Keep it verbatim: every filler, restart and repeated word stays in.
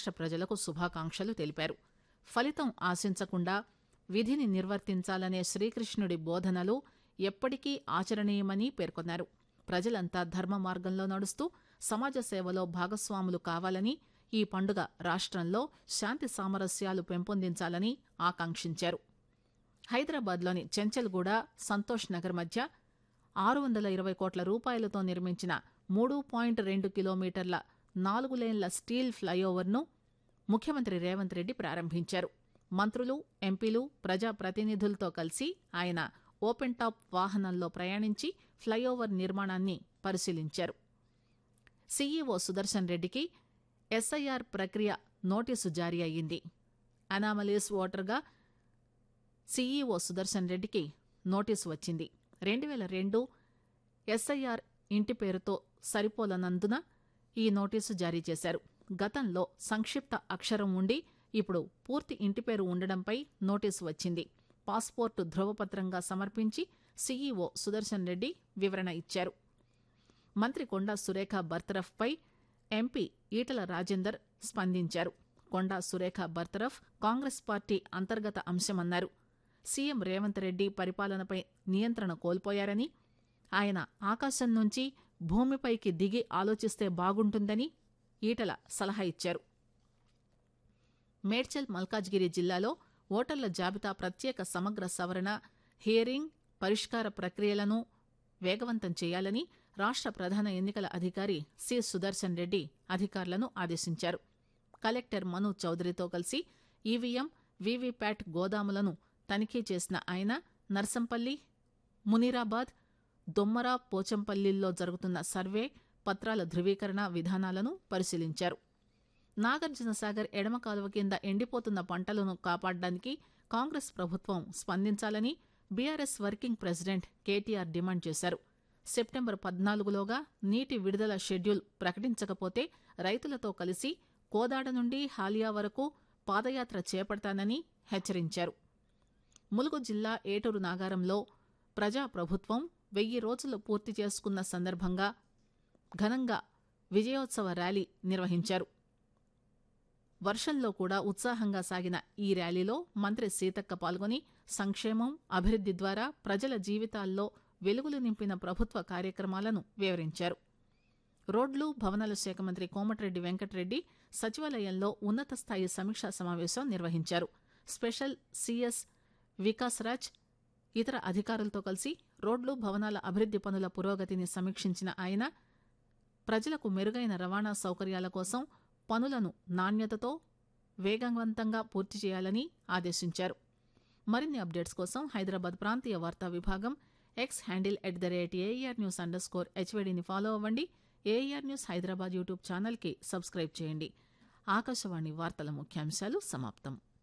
రాష్ట ప్రజలకు శుభాకాంక్షలు తెలిపారు. ఫలితం ఆశించకుండా విధిని నిర్వర్తించాలనే శ్రీకృష్ణుడి బోధనలు ఎప్పటికీ ఆచరణీయమని పేర్కొన్నారు. ప్రజలంతా ధర్మ మార్గంలో నడుస్తూ సమాజ సేవలో భాగస్వాములు కావాలని, ఈ పండుగ రాష్ట్రంలో శాంతి సామరస్యాలు పెంపొందించాలని ఆకాంక్షించారు. హైదరాబాద్లోని చెంచల్గూడ, సంతోష్ నగర్ మధ్య ఆరు వందల ఇరవై కోట్ల రూపాయలతో నిర్మించిన మూడు పాయింట్ రెండు కిలోమీటర్ల నాలుగు లేన్ల స్టీల్ ఫ్లైఓవర్ను ముఖ్యమంత్రి రేవంత్ రెడ్డి ప్రారంభించారు. మంత్రులు, ఎంపీలు, ప్రజాప్రతినిధులతో కలిసి ఆయన ఓపెన్ టాప్ వాహనంలో ప్రయాణించి ఫ్లైఓవర్ నిర్మాణాన్ని పరిశీలించారు. సీఈఓ సుదర్శన్ రెడ్డికి ఎస్ఐఆర్ ప్రక్రియ నోటీసు జారీ అయ్యింది. అనామలీస్ ఓటర్గా సీఈఓ సుదర్శన్ రెడ్డికి నోటీసు వచ్చింది. రెండు వేల రెండు ఎస్ఐఆర్ ఇంటి పేరుతో సరిపోలనందున ఈ నోటీసు జారీ చేశారు. గతంలో సంక్షిప్త అక్షరం ఉండి ఇప్పుడు పూర్తి ఇంటి పేరు ఉండడంపై నోటీసు వచ్చింది. పాస్పోర్టు ధృవపత్రంగా సమర్పించి సీఈఓ సుదర్శన్ రెడ్డి వివరణ ఇచ్చారు. మంత్రి కొండా సురేఖ బర్తరఫ్పై ఎంపీ ఈటల రాజేందర్ స్పందించారు. కొండా సురేఖ బర్తరఫ్ కాంగ్రెస్ పార్టీ అంతర్గత అంశమన్నారు. సీఎం రేవంత్ రెడ్డి పరిపాలనపై నియంత్రణ కోల్పోయారని, ఆయన ఆకాశం నుంచి భూమిపైకి దిగి ఆలోచిస్తే బాగుంటుందని ఈటల సలహా ఇచ్చారు. మేడ్చల్ మల్కాజ్గిరి జిల్లాలో ఓటర్ల జాబితా ప్రత్యేక సమగ్ర సవరణ, హియరింగ్, పరిష్కార ప్రక్రియలను వేగవంతం చేయాలని రాష్ట ప్రధాన ఎన్నికల అధికారి సి సుదర్శన్ రెడ్డి అధికారులను ఆదేశించారు. కలెక్టర్ మను చౌదరితో కలిసి ఈవీఎం, వీవీప్యాట్ గోదాములను తనిఖీ చేసిన ఆయన నర్సంపల్లి, మునీరాబాద్, దొమ్మర, పోచంపల్లిల్లో జరుగుతున్న సర్వే, పత్రాల ధృవీకరణ విధానాలను పరిశీలించారు. నాగార్జునసాగర్ ఎడమ కాలువ కింద ఎండిపోతున్న పంటలను కాపాడడానికి కాంగ్రెస్ ప్రభుత్వం స్పందించాలని BRS working president KTR demand చేశారు. సెప్టెంబర్ పద్నాలుగులోగా నీటి విడుదల షెడ్యూల్ ప్రకటించకపోతే రైతులతో కలిసి కోదాడ నుండి హాలియా వరకు పాదయాత్ర చేపడతానని హెచ్చరించారు. ములుగు జిల్లా ఏటూరు నాగారంలో ప్రజాప్రభుత్వం వెయ్యి రోజులు పూర్తి చేసుకున్న సందర్భంగా ఘనంగా విజయోత్సవ ర్యాలీ నిర్వహించారు. వర్షంలో కూడా ఉత్సాహంగా సాగిన ఈ ర్యాలీలో మంత్రి సీతక్క పాల్గొని సంక్షేమం, అభివృద్ది ద్వారా ప్రజల జీవితాల్లో వెలుగులు నింపిన ప్రభుత్వ కార్యక్రమాలను వివరించారు. రోడ్లు, భవనాల శాఖ మంత్రి కోమటిరెడ్డి వెంకటరెడ్డి సచివాలయంలో ఉన్నత స్థాయి సమీక్షా సమావేశం నిర్వహించారు. స్పెషల్ సీఎస్ వికాస్ రాజ్ ఇతర అధికారులతో కలిసి రోడ్లు, భవనాల అభివృద్ది పనుల పురోగతిని సమీక్షించిన ఆయన ప్రజలకు మెరుగైన రవాణా సౌకర్యాల కోసం పనులను నాణ్యతతో వేగవంతంగా పూర్తి చేయాలని ఆదేశించారు. మరిన్ని అప్డేట్స్ కోసం హైదరాబాద్ ప్రాంతీయ వార్తా విభాగం X handle at the rate AR news under score హెచ్వైడీని follow అవ్వండి. ఏఆర్ న్యూస్ హైదరాబాద్ యూట్యూబ్ ఛానల్కి సబ్స్క్రైబ్ చేయండి. ఆకాశవాణి వార్తల ముఖ్యాంశాలు సమాప్తం.